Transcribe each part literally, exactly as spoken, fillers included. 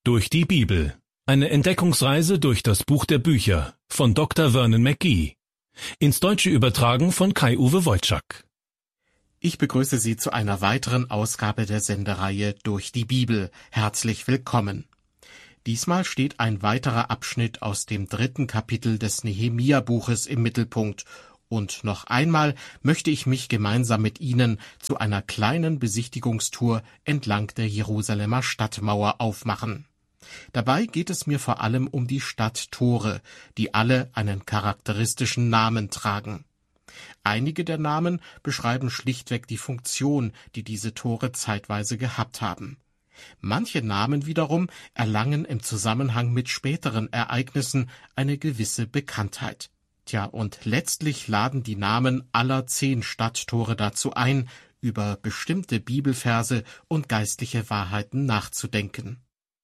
Durch die Bibel. Eine Entdeckungsreise durch das Buch der Bücher von Doktor Vernon McGee. Ins Deutsche übertragen von Kai-Uwe Wojczak. Ich begrüße Sie zu einer weiteren Ausgabe der Sendereihe Durch die Bibel. Herzlich willkommen. Diesmal steht ein weiterer Abschnitt aus dem dritten Kapitel des Nehemia-Buches im Mittelpunkt. Und noch einmal möchte ich mich gemeinsam mit Ihnen zu einer kleinen Besichtigungstour entlang der Jerusalemer Stadtmauer aufmachen. Dabei geht es mir vor allem um die Stadttore, die alle einen charakteristischen Namen tragen. Einige der Namen beschreiben schlichtweg die Funktion, die diese Tore zeitweise gehabt haben. Manche Namen wiederum erlangen im Zusammenhang mit späteren Ereignissen eine gewisse Bekanntheit. Tja, und letztlich laden die Namen aller zehn Stadttore dazu ein, über bestimmte Bibelverse und geistliche Wahrheiten nachzudenken.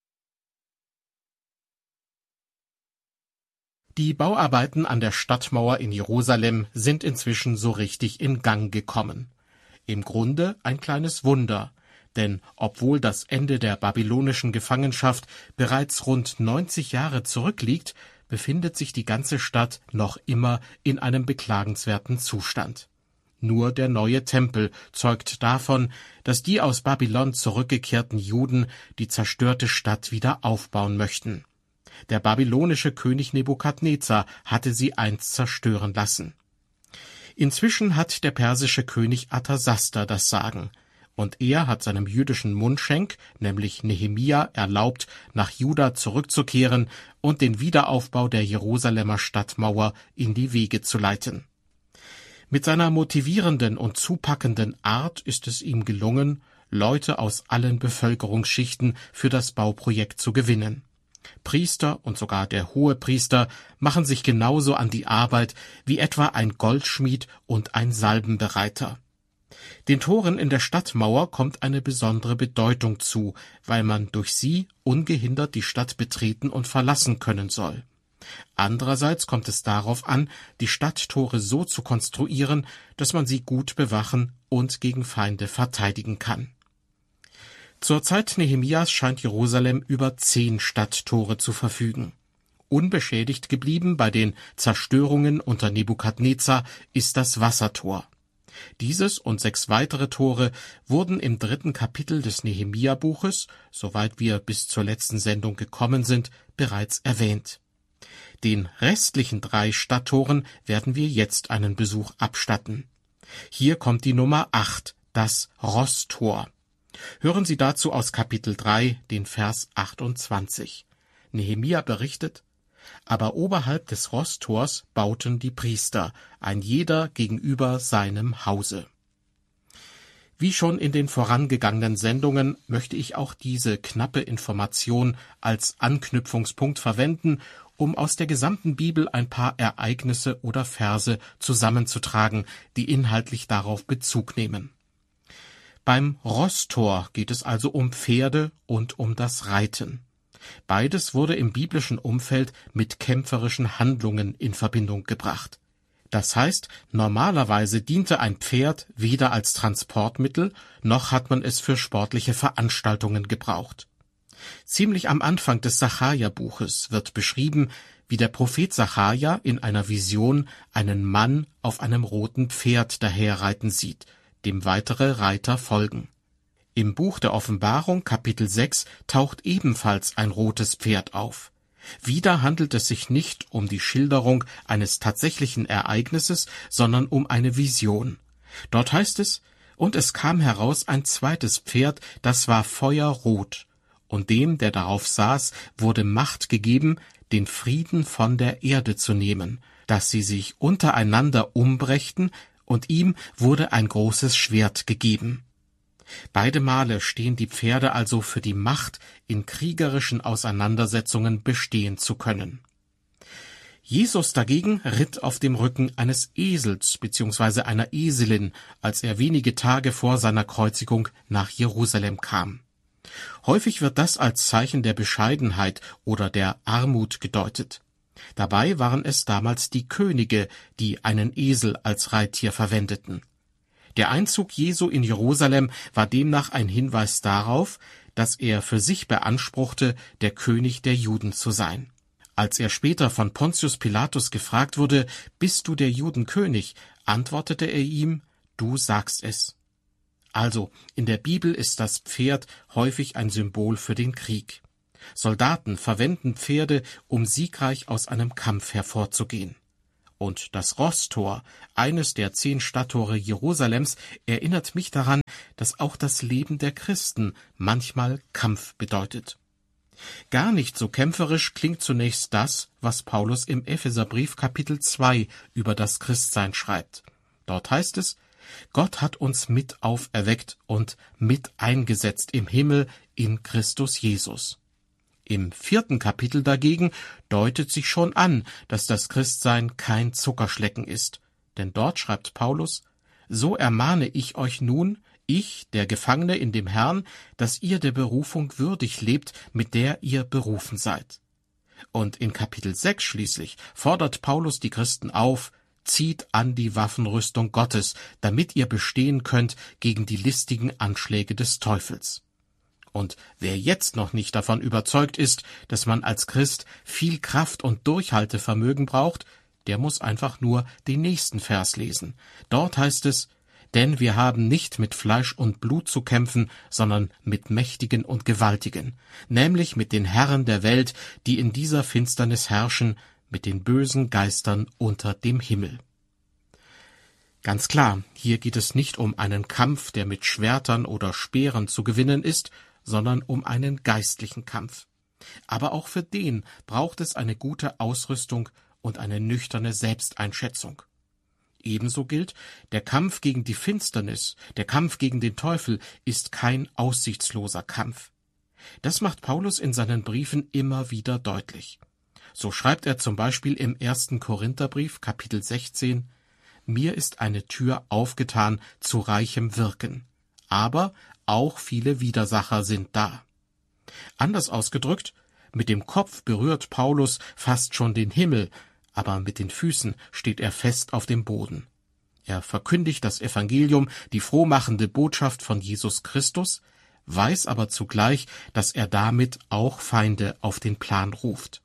Die Bauarbeiten an der Stadtmauer in Jerusalem sind inzwischen so richtig in Gang gekommen. Im Grunde ein kleines Wunder, denn obwohl das Ende der babylonischen Gefangenschaft bereits rund neunzig Jahre zurückliegt, befindet sich die ganze Stadt noch immer in einem beklagenswerten Zustand. Nur der neue Tempel zeugt davon, dass die aus Babylon zurückgekehrten Juden die zerstörte Stadt wieder aufbauen möchten. Der babylonische König Nebukadnezar hatte sie einst zerstören lassen. Inzwischen hat der persische König Arthasasta das Sagen, und er hat seinem jüdischen Mundschenk, nämlich Nehemia, erlaubt, nach Juda zurückzukehren und den Wiederaufbau der Jerusalemer Stadtmauer in die Wege zu leiten. Mit seiner motivierenden und zupackenden Art ist es ihm gelungen, Leute aus allen Bevölkerungsschichten für das Bauprojekt zu gewinnen. Priester und sogar der Hohepriester machen sich genauso an die Arbeit wie etwa ein Goldschmied und ein Salbenbereiter. Den Toren in der Stadtmauer kommt eine besondere Bedeutung zu, weil man durch sie ungehindert die Stadt betreten und verlassen können soll. Andererseits kommt es darauf an, die Stadttore so zu konstruieren, dass man sie gut bewachen und gegen Feinde verteidigen kann. Zur Zeit Nehemias scheint Jerusalem über zehn Stadttore zu verfügen. Unbeschädigt geblieben bei den Zerstörungen unter Nebukadnezar ist das Wassertor. Dieses und sechs weitere Tore wurden im dritten Kapitel des Nehemia-Buches, soweit wir bis zur letzten Sendung gekommen sind, bereits erwähnt. Den restlichen drei Stadttoren werden wir jetzt einen Besuch abstatten. Hier kommt die Nummer acht, das Rosstor. Hören Sie dazu aus Kapitel drei, den Vers achtundzwanzig. Nehemia berichtet: Aber oberhalb des Rosstors bauten die Priester, ein jeder gegenüber seinem Hause. Wie schon in den vorangegangenen Sendungen möchte ich auch diese knappe Information als Anknüpfungspunkt verwenden, um aus der gesamten Bibel ein paar Ereignisse oder Verse zusammenzutragen, die inhaltlich darauf Bezug nehmen. Beim Rosstor geht es also um Pferde und um das Reiten. Beides wurde im biblischen Umfeld mit kämpferischen Handlungen in Verbindung gebracht. Das heißt, normalerweise diente ein Pferd weder als Transportmittel, noch hat man es für sportliche Veranstaltungen gebraucht. Ziemlich am Anfang des Sacharja-Buches wird beschrieben, wie der Prophet Sacharja in einer Vision einen Mann auf einem roten Pferd daherreiten sieht, dem weitere Reiter folgen. Im Buch der Offenbarung, Kapitel sechs, taucht ebenfalls ein rotes Pferd auf. Wieder handelt es sich nicht um die Schilderung eines tatsächlichen Ereignisses, sondern um eine Vision. Dort heißt es: Und es kam heraus ein zweites Pferd, das war feuerrot, und dem, der darauf saß, wurde Macht gegeben, den Frieden von der Erde zu nehmen, dass sie sich untereinander umbrächten, und ihm wurde ein großes Schwert gegeben. Beide Male stehen die Pferde also für die Macht, in kriegerischen Auseinandersetzungen bestehen zu können. Jesus dagegen ritt auf dem Rücken eines Esels bzw. einer Eselin, als er wenige Tage vor seiner Kreuzigung nach Jerusalem kam. Häufig wird das als Zeichen der Bescheidenheit oder der Armut gedeutet. Dabei waren es damals die Könige, die einen Esel als Reittier verwendeten. Der Einzug Jesu in Jerusalem war demnach ein Hinweis darauf, dass er für sich beanspruchte, der König der Juden zu sein. Als er später von Pontius Pilatus gefragt wurde, »Bist du der Judenkönig?«, antwortete er ihm, »Du sagst es.« Also, in der Bibel ist das Pferd häufig ein Symbol für den Krieg. Soldaten verwenden Pferde, um siegreich aus einem Kampf hervorzugehen. Und das Rosstor, eines der zehn Stadttore Jerusalems, erinnert mich daran, dass auch das Leben der Christen manchmal Kampf bedeutet. Gar nicht so kämpferisch klingt zunächst das, was Paulus im Epheserbrief Kapitel zwei über das Christsein schreibt. Dort heißt es, Gott hat uns mit auferweckt und mit eingesetzt im Himmel in Christus Jesus. Im vierten Kapitel dagegen deutet sich schon an, dass das Christsein kein Zuckerschlecken ist. Denn dort schreibt Paulus, »So ermahne ich euch nun, ich, der Gefangene in dem Herrn, dass ihr der Berufung würdig lebt, mit der ihr berufen seid.« Und in Kapitel sechs schließlich fordert Paulus die Christen auf, »Zieht an die Waffenrüstung Gottes, damit ihr bestehen könnt gegen die listigen Anschläge des Teufels.« Und wer jetzt noch nicht davon überzeugt ist, dass man als Christ viel Kraft und Durchhaltevermögen braucht, der muss einfach nur den nächsten Vers lesen. Dort heißt es, »Denn wir haben nicht mit Fleisch und Blut zu kämpfen, sondern mit Mächtigen und Gewaltigen, nämlich mit den Herren der Welt, die in dieser Finsternis herrschen, mit den bösen Geistern unter dem Himmel.« Ganz klar, hier geht es nicht um einen Kampf, der mit Schwertern oder Speeren zu gewinnen ist, sondern um einen geistlichen Kampf. Aber auch für den braucht es eine gute Ausrüstung und eine nüchterne Selbsteinschätzung. Ebenso gilt, der Kampf gegen die Finsternis, der Kampf gegen den Teufel ist kein aussichtsloser Kampf. Das macht Paulus in seinen Briefen immer wieder deutlich. So schreibt er zum Beispiel im ersten Korintherbrief, Kapitel sechzehn, »Mir ist eine Tür aufgetan zu reichem Wirken, aber auch viele Widersacher sind da.« Anders ausgedrückt, mit dem Kopf berührt Paulus fast schon den Himmel, aber mit den Füßen steht er fest auf dem Boden. Er verkündigt das Evangelium, die frohmachende Botschaft von Jesus Christus, weiß aber zugleich, dass er damit auch Feinde auf den Plan ruft.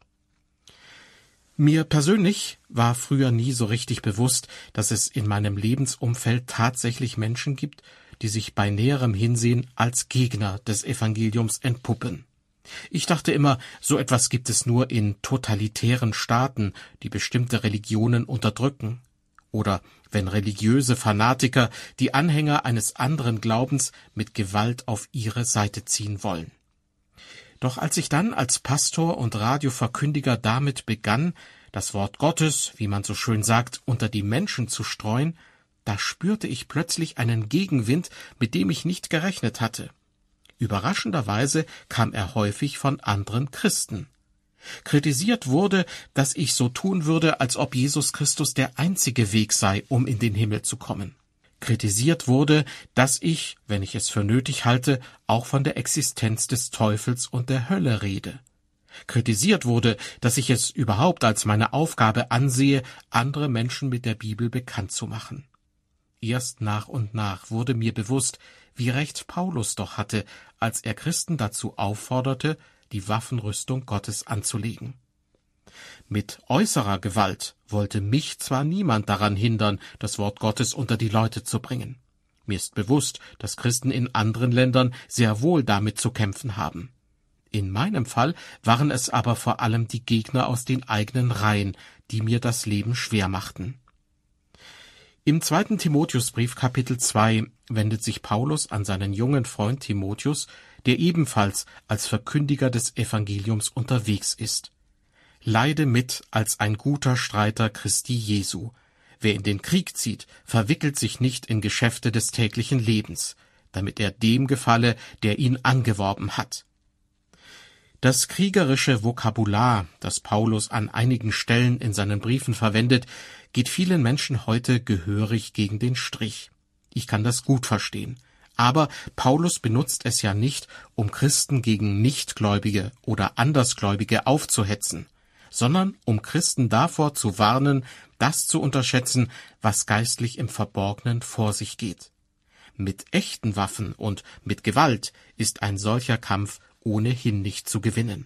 Mir persönlich war früher nie so richtig bewusst, dass es in meinem Lebensumfeld tatsächlich Menschen gibt, die sich bei näherem Hinsehen als Gegner des Evangeliums entpuppen. Ich dachte immer, so etwas gibt es nur in totalitären Staaten, die bestimmte Religionen unterdrücken. Oder wenn religiöse Fanatiker die Anhänger eines anderen Glaubens mit Gewalt auf ihre Seite ziehen wollen. Doch als ich dann als Pastor und Radioverkündiger damit begann, das Wort Gottes, wie man so schön sagt, unter die Menschen zu streuen, da spürte ich plötzlich einen Gegenwind, mit dem ich nicht gerechnet hatte. Überraschenderweise kam er häufig von anderen Christen. Kritisiert wurde, dass ich so tun würde, als ob Jesus Christus der einzige Weg sei, um in den Himmel zu kommen. Kritisiert wurde, dass ich, wenn ich es für nötig halte, auch von der Existenz des Teufels und der Hölle rede. Kritisiert wurde, dass ich es überhaupt als meine Aufgabe ansehe, andere Menschen mit der Bibel bekannt zu machen. Erst nach und nach wurde mir bewusst, wie recht Paulus doch hatte, als er Christen dazu aufforderte, die Waffenrüstung Gottes anzulegen. Mit äußerer Gewalt wollte mich zwar niemand daran hindern, das Wort Gottes unter die Leute zu bringen. Mir ist bewusst, dass Christen in anderen Ländern sehr wohl damit zu kämpfen haben. In meinem Fall waren es aber vor allem die Gegner aus den eigenen Reihen, die mir das Leben schwer machten. Im zweiten Timotheusbrief Kapitel zwei wendet sich Paulus an seinen jungen Freund Timotheus, der ebenfalls als Verkündiger des Evangeliums unterwegs ist. Leide mit als ein guter Streiter Christi Jesu. Wer in den Krieg zieht, verwickelt sich nicht in Geschäfte des täglichen Lebens, damit er dem gefalle, der ihn angeworben hat. Das kriegerische Vokabular, das Paulus an einigen Stellen in seinen Briefen verwendet, geht vielen Menschen heute gehörig gegen den Strich. Ich kann das gut verstehen. Aber Paulus benutzt es ja nicht, um Christen gegen Nichtgläubige oder Andersgläubige aufzuhetzen, sondern um Christen davor zu warnen, das zu unterschätzen, was geistlich im Verborgenen vor sich geht. mit echten Waffen und mit Gewalt ist ein solcher Kampf ohnehin nicht zu gewinnen.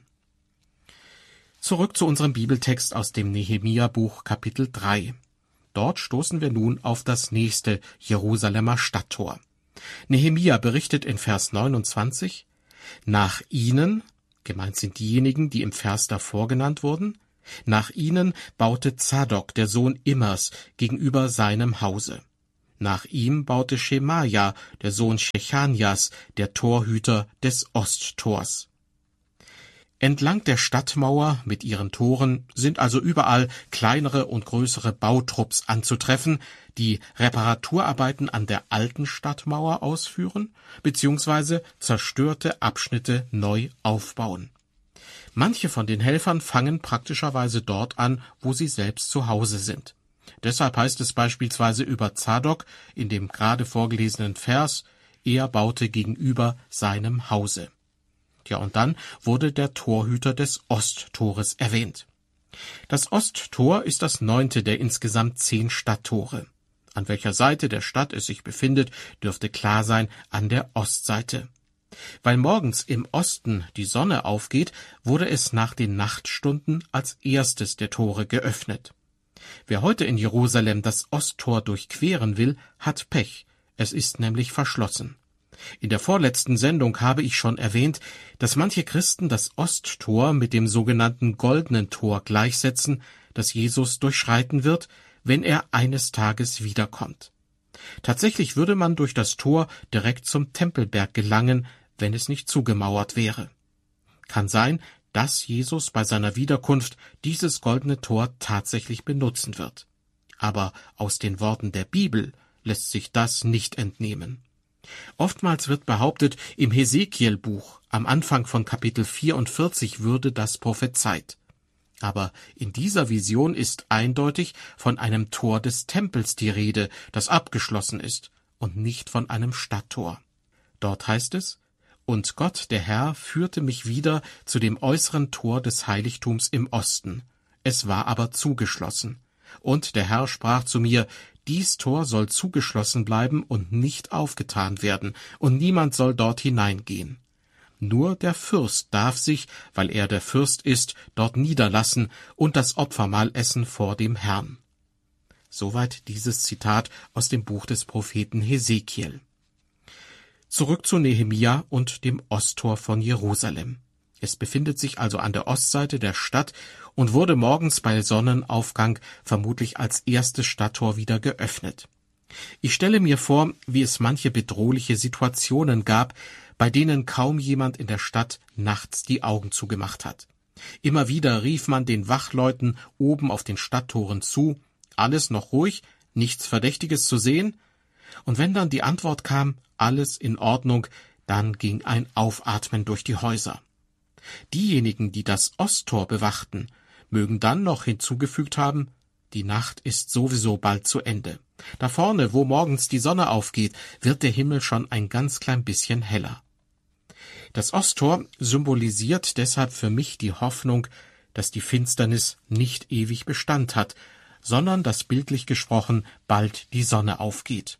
Zurück zu unserem Bibeltext aus dem Nehemia-Buch Kapitel drei. Dort stoßen wir nun auf das nächste Jerusalemer Stadttor. Nehemia berichtet in Vers neunundzwanzig, nach ihnen, gemeint sind diejenigen, die im Vers davor genannt wurden, nach ihnen baute Zadok, der Sohn Immers, gegenüber seinem Hause. Nach ihm baute Schemaja, der Sohn Schechanias, der Torhüter des Osttors. Entlang der Stadtmauer mit ihren Toren sind also überall kleinere und größere Bautrupps anzutreffen, die Reparaturarbeiten an der alten Stadtmauer ausführen bzw. zerstörte Abschnitte neu aufbauen. Manche von den Helfern fangen praktischerweise dort an, wo sie selbst zu Hause sind. Deshalb heißt es beispielsweise über Zadok in dem gerade vorgelesenen Vers, er baute gegenüber seinem Hause. Ja, und dann wurde der Torhüter des Osttores erwähnt. Das Osttor ist das neunte der insgesamt zehn Stadttore. An welcher Seite der Stadt es sich befindet, dürfte klar sein, an der Ostseite. Weil morgens im Osten die Sonne aufgeht, wurde es nach den Nachtstunden als erstes der Tore geöffnet. Wer heute in Jerusalem das Osttor durchqueren will, hat Pech. Es ist nämlich verschlossen. In der vorletzten Sendung habe ich schon erwähnt, dass manche Christen das Osttor mit dem sogenannten Goldenen Tor gleichsetzen, das Jesus durchschreiten wird, wenn er eines Tages wiederkommt. Tatsächlich würde man durch das Tor direkt zum Tempelberg gelangen, wenn es nicht zugemauert wäre. Kann sein, dass Jesus bei seiner Wiederkunft dieses Goldene Tor tatsächlich benutzen wird. Aber aus den Worten der Bibel lässt sich das nicht entnehmen. Oftmals wird behauptet, im Hesekiel-Buch am Anfang von Kapitel vierundvierzig würde das prophezeit. Aber in dieser Vision ist eindeutig von einem Tor des Tempels die Rede, das abgeschlossen ist, und nicht von einem Stadttor. Dort heißt es, »Und Gott, der Herr, führte mich wieder zu dem äußeren Tor des Heiligtums im Osten. Es war aber zugeschlossen. Und der Herr sprach zu mir, dies Tor soll zugeschlossen bleiben und nicht aufgetan werden, und niemand soll dort hineingehen. Nur der Fürst darf sich, weil er der Fürst ist, dort niederlassen und das Opfermahl essen vor dem Herrn.« Soweit dieses Zitat aus dem Buch des Propheten Hesekiel. Zurück zu Nehemia und dem Osttor von Jerusalem. Es befindet sich also an der Ostseite der Stadt und wurde morgens bei Sonnenaufgang vermutlich als erstes Stadttor wieder geöffnet. Ich stelle mir vor, wie es manche bedrohliche Situationen gab, bei denen kaum jemand in der Stadt nachts die Augen zugemacht hat. Immer wieder rief man den Wachleuten oben auf den Stadttoren zu, alles noch ruhig, nichts Verdächtiges zu sehen, und wenn dann die Antwort kam, alles in Ordnung, dann ging ein Aufatmen durch die Häuser. Diejenigen, die das Osttor bewachten, mögen dann noch hinzugefügt haben, die Nacht ist sowieso bald zu Ende. Da vorne, wo morgens die Sonne aufgeht, wird der Himmel schon ein ganz klein bisschen heller. Das Osttor symbolisiert deshalb für mich die Hoffnung, dass die Finsternis nicht ewig Bestand hat, sondern dass bildlich gesprochen bald die Sonne aufgeht.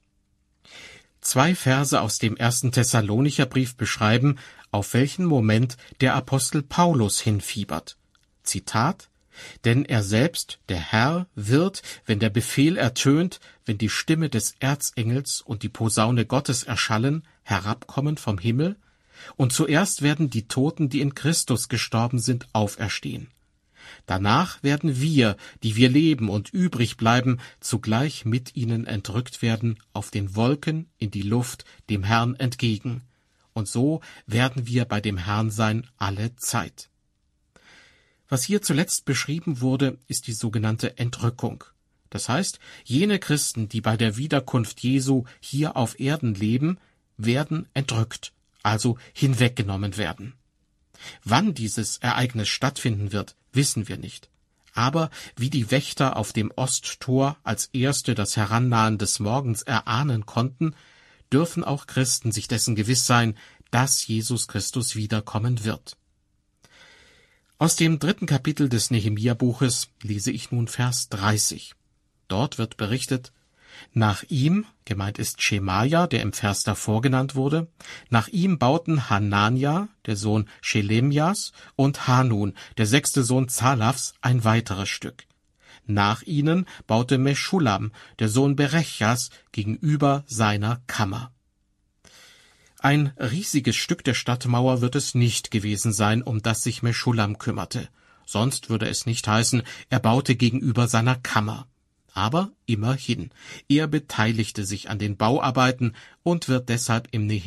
Zwei Verse aus dem ersten Thessalonicher Brief beschreiben, auf welchen Moment der Apostel Paulus hinfiebert. Zitat: »Denn er selbst, der Herr, wird, wenn der Befehl ertönt, wenn die Stimme des Erzengels und die Posaune Gottes erschallen, herabkommen vom Himmel, und zuerst werden die Toten, die in Christus gestorben sind, auferstehen. Danach werden wir, die wir leben und übrig bleiben, zugleich mit ihnen entrückt werden auf den Wolken in die Luft dem Herrn entgegen. Und so werden wir bei dem Herrn sein alle Zeit.« Was hier zuletzt beschrieben wurde, ist die sogenannte Entrückung. Das heißt, jene Christen, die bei der Wiederkunft Jesu hier auf Erden leben, werden entrückt, also hinweggenommen werden. Wann dieses Ereignis stattfinden wird, wissen wir nicht. Aber wie die Wächter auf dem Osttor als Erste das Herannahen des Morgens erahnen konnten, dürfen auch Christen sich dessen gewiss sein, dass Jesus Christus wiederkommen wird. Aus dem dritten Kapitel des Nehemia-Buches lese ich nun Vers dreißig. Dort wird berichtet: Nach ihm, gemeint ist Schemaja, der im Vers davor genannt wurde, nach ihm bauten Hanania, der Sohn Schelemjas, und Hanun, der sechste Sohn Zalafs, ein weiteres Stück. Nach ihnen baute Meschulam, der Sohn Berechjas, gegenüber seiner Kammer. Ein riesiges Stück der Stadtmauer wird es nicht gewesen sein, um das sich Meschulam kümmerte. Sonst würde es nicht heißen, er baute gegenüber seiner Kammer. Aber immerhin, er beteiligte sich an den Bauarbeiten und wird deshalb im